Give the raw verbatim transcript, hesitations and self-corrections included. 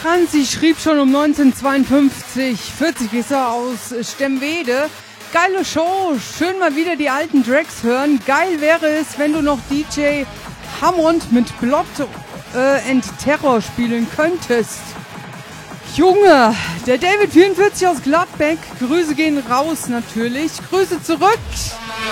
Franzi schrieb schon um neunzehnhundertzweiundfünfzig, vierzig ist er aus Stemwede. Geile Show, schön mal wieder die alten Tracks hören. Geil wäre es, wenn du noch D J Hammond mit Blood äh, and Terror spielen könntest. Junge, der David vierundvierzig aus Gladbeck, Grüße gehen raus natürlich. Grüße zurück.